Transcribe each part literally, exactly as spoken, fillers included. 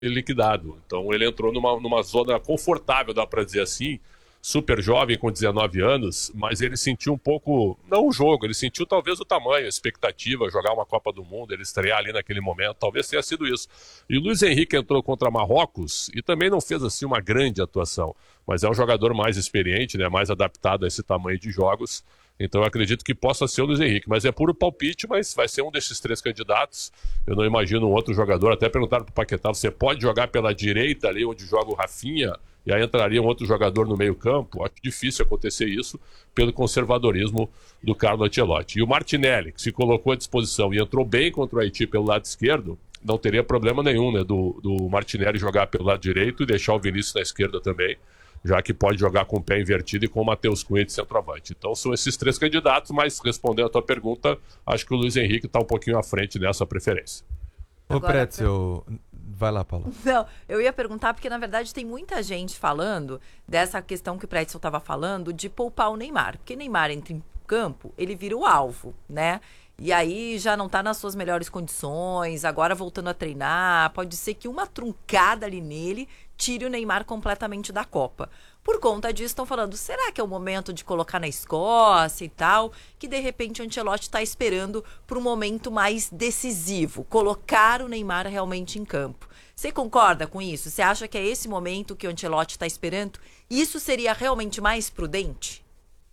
liquidado. Então ele entrou numa, numa zona confortável, dá para dizer assim, super jovem, com dezenove anos, mas ele sentiu um pouco, não o jogo, ele sentiu talvez o tamanho, a expectativa, jogar uma Copa do Mundo, ele estrear ali naquele momento, talvez tenha sido isso. E o Luiz Henrique entrou contra Marrocos e também não fez assim uma grande atuação, mas é um jogador mais experiente, né, mais adaptado a esse tamanho de jogos. Então eu acredito que possa ser o Luiz Henrique, mas é puro palpite, mas vai ser um desses três candidatos. Eu não imagino um outro jogador, até perguntaram para o Paquetá, você pode jogar pela direita ali onde joga o Rafinha, e aí entraria um outro jogador no meio campo? Acho difícil acontecer isso pelo conservadorismo do Carlo Ancelotti. E o Martinelli, que se colocou à disposição e entrou bem contra o Haiti pelo lado esquerdo, não teria problema nenhum, né, do, do Martinelli jogar pelo lado direito e deixar o Vinícius na esquerda também, já que pode jogar com o pé invertido e com o Matheus Cunha de centroavante. Então são esses três candidatos, mas respondendo a tua pergunta, acho que o Luiz Henrique está um pouquinho à frente nessa preferência. Ô, Pretzel, vai lá, Paula. Não, eu ia perguntar porque, na verdade, tem muita gente falando dessa questão que o Pretzel estava falando de poupar o Neymar. Porque Neymar entra em campo, ele vira o alvo, né? E aí já não tá nas suas melhores condições, agora voltando a treinar, pode ser que uma truncada ali nele tire o Neymar completamente da Copa. Por conta disso, estão falando, será que é o momento de colocar na Escócia e tal? Que de repente o Ancelotti está esperando para um momento mais decisivo, colocar o Neymar realmente em campo. Você concorda com isso? Você acha que é esse momento que o Ancelotti está esperando? Isso seria realmente mais prudente?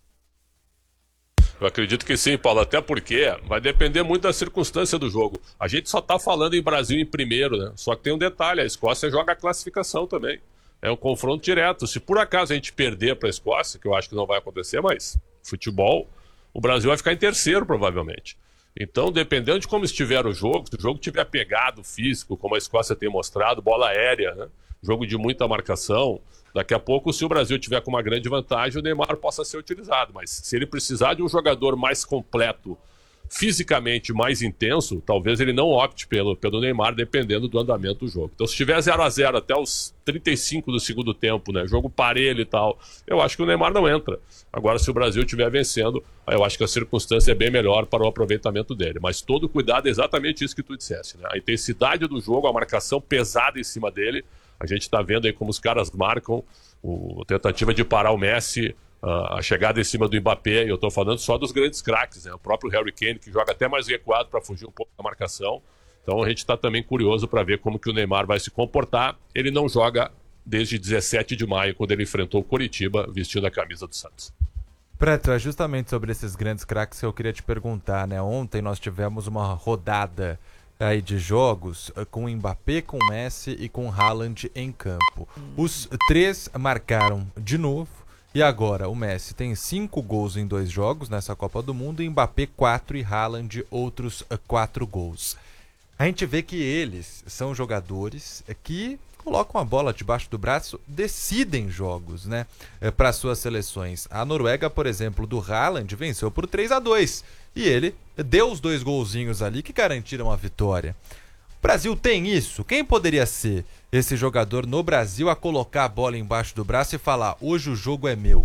Eu acredito que sim, Paulo, até porque vai depender muito da circunstância do jogo. A gente só está falando em Brasil em primeiro, né? Só que tem um detalhe, a Escócia joga a classificação também. É um confronto direto. Se por acaso a gente perder para a Escócia, que eu acho que não vai acontecer, mas futebol, o Brasil vai ficar em terceiro provavelmente. Então, dependendo de como estiver o jogo, se o jogo tiver pegado físico, como a Escócia tem mostrado, bola aérea, né? Jogo de muita marcação, daqui a pouco, se o Brasil tiver com uma grande vantagem, o Neymar possa ser utilizado. Mas se ele precisar de um jogador mais completo, fisicamente mais intenso, talvez ele não opte pelo, pelo Neymar, dependendo do andamento do jogo. Então, se tiver zero a zero até os trinta e cinco do segundo tempo, né, jogo parelho e tal, eu acho que o Neymar não entra. Agora, se o Brasil estiver vencendo, eu acho que a circunstância é bem melhor para o aproveitamento dele. Mas todo cuidado é exatamente isso que tu disseste, né? A intensidade do jogo, a marcação pesada em cima dele. A gente está vendo aí como os caras marcam, o, a tentativa de parar o Messi, uh, a chegada em cima do Mbappé, e eu estou falando só dos grandes craques, né? O próprio Harry Kane, que joga até mais recuado para fugir um pouco da marcação. Então a gente está também curioso para ver como que o Neymar vai se comportar. Ele não joga desde dezessete de maio, quando ele enfrentou o Coritiba, vestindo a camisa do Santos. Preto, é justamente sobre esses grandes craques que eu queria te perguntar, né? Ontem nós tivemos uma rodada aí de jogos com o Mbappé, com o Messi e com o Haaland em campo. Os três marcaram de novo e agora o Messi tem cinco gols em dois jogos nessa Copa do Mundo, e Mbappé quatro e Haaland outros quatro gols. A gente vê que eles são jogadores que colocam a bola debaixo do braço, decidem jogos, né, para suas seleções. A Noruega, por exemplo, do Haaland venceu por três a dois. E ele deu os dois golzinhos ali que garantiram a vitória. O Brasil tem isso? Quem poderia ser esse jogador no Brasil a colocar a bola embaixo do braço e falar, hoje o jogo é meu?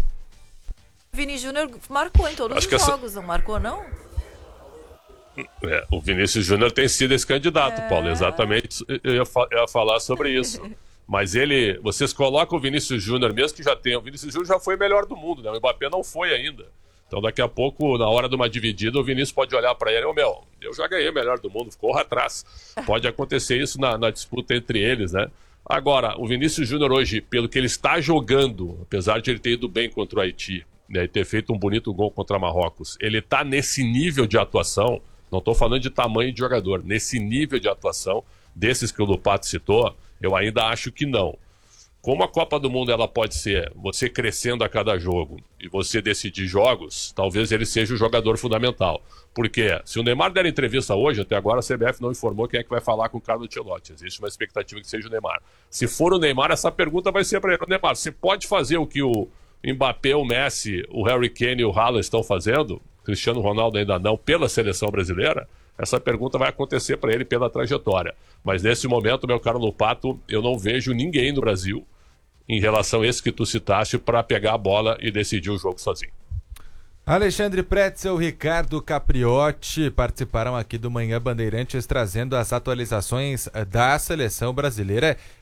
Vini Júnior marcou em todos Acho os essa... jogos, não marcou não? É, o Vinícius Júnior tem sido esse candidato, é... Paulo, exatamente, eu ia, fa- eu ia falar sobre isso. Mas ele, vocês colocam o Vinícius Júnior, mesmo que já tenha, o Vinícius Júnior já foi o melhor do mundo, né? O Mbappé não foi ainda. Então daqui a pouco, na hora de uma dividida, o Vinícius pode olhar para ele, ô meu, eu já ganhei o melhor do mundo, corra atrás. Pode acontecer isso na, na disputa entre eles, né? Agora, o Vinícius Júnior hoje, pelo que ele está jogando, apesar de ele ter ido bem contra o Haiti, né, e ter feito um bonito gol contra Marrocos, ele está nesse nível de atuação, não estou falando de tamanho de jogador, nesse nível de atuação, desses que o Lupato citou, eu ainda acho que não. Como a Copa do Mundo ela pode ser você crescendo a cada jogo e você decidir jogos, talvez ele seja o jogador fundamental. Porque se o Neymar der entrevista hoje, até agora a C B F não informou quem é que vai falar com o Carlo Ancelotti. Existe uma expectativa que seja o Neymar. Se for o Neymar, essa pergunta vai ser para ele. Neymar, você pode fazer o que o Mbappé, o Messi, o Harry Kane e o Haaland estão fazendo? Cristiano Ronaldo ainda não, pela seleção brasileira? Essa pergunta vai acontecer para ele pela trajetória. Mas nesse momento, meu caro Lupato, eu não vejo ninguém no Brasil em relação a esse que tu citaste para pegar a bola e decidir o jogo sozinho. Alexandre Pretzel, Ricardo Capriotti participaram aqui do Manhã Bandeirantes trazendo as atualizações da seleção brasileira